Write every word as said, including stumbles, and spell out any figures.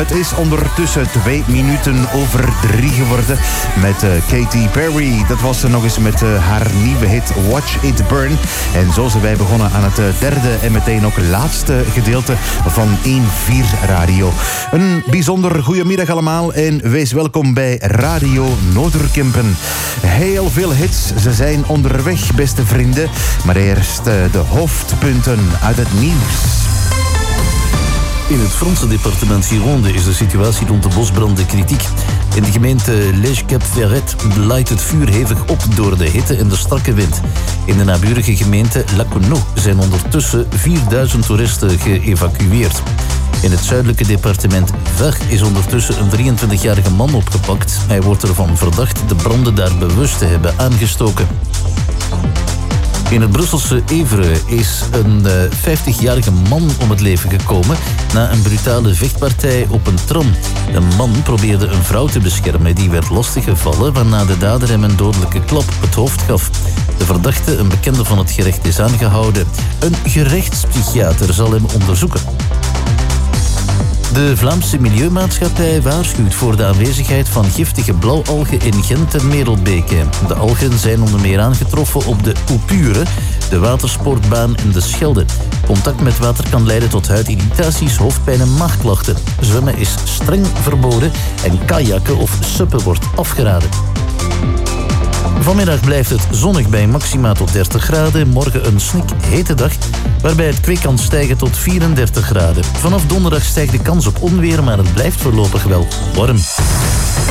Het is ondertussen twee minuten over drie geworden met uh, Katy Perry. Dat was er nog eens met uh, haar nieuwe hit Watch It Burn. En zo zijn wij begonnen aan het uh, derde en meteen ook laatste gedeelte van één vier Radio. Een bijzonder goedemiddag allemaal en wees welkom bij Radio Noorderkempen. Heel veel hits, ze zijn onderweg, beste vrienden. Maar eerst uh, de hoofdpunten uit het nieuws. In het Franse departement Gironde is de situatie rond de bosbranden kritiek. In de gemeente Lège-Cap-Ferret laait het vuur hevig op door de hitte en de strakke wind. In de naburige gemeente Laconneau zijn ondertussen vierduizend toeristen geëvacueerd. In het zuidelijke departement Var is ondertussen een drieëntwintigjarige man opgepakt. Hij wordt ervan verdacht de branden daar bewust te hebben aangestoken. In het Brusselse Evere is een uh, vijftigjarige man om het leven gekomen na een brutale vechtpartij op een tram. De man probeerde een vrouw te beschermen die werd lastiggevallen, waarna de dader hem een dodelijke klap op het hoofd gaf. De verdachte, een bekende van het gerecht, is aangehouden. Een gerechtspsychiater zal hem onderzoeken. De Vlaamse Milieumaatschappij waarschuwt voor de aanwezigheid van giftige blauwalgen in Gent en Merelbeke. De algen zijn onder meer aangetroffen op de Oupure, de watersportbaan en de Schelde. Contact met water kan leiden tot huidirritaties, hoofdpijn en maagklachten. Zwemmen is streng verboden en kajakken of suppen wordt afgeraden. Vanmiddag blijft het zonnig bij maxima tot dertig graden. Morgen een snikhete dag, waarbij het kwik kan stijgen tot vierendertig graden. Vanaf donderdag stijgt de kans op onweer, maar het blijft voorlopig wel warm.